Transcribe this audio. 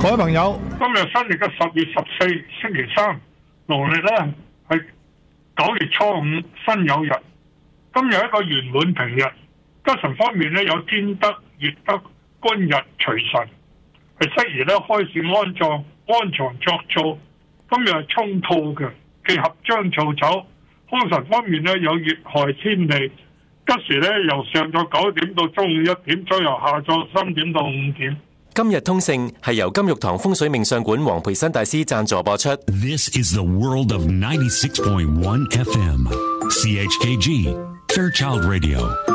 各位朋友， 今日新曆嘅10月14星期三，農曆呢係9月初5辛酉日。今日一個圓滿平日，吉神方面呢有天德、月德、君日、隨神，係適宜呢開始安藏作灶。今日係沖兔嘅，忌合將造酒。康神方面呢有月害天利，吉時呢由上晝9點到中午1點，再由下晝3點到5點。 今日通勝係由金玉堂風水命相館黃培新大師贊助播出。 This is the world of 96.1 FM. CHKG, Fairchild Radio.